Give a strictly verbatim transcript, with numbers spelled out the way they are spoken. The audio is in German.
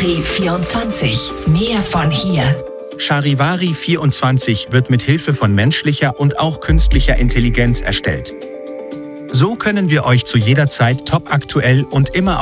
Charivari vierundzwanzig. Mehr von hier. Charivari vierundzwanzig wird mit Hilfe von menschlicher und auch künstlicher Intelligenz erstellt. So können wir euch zu jeder Zeit top aktuell und immer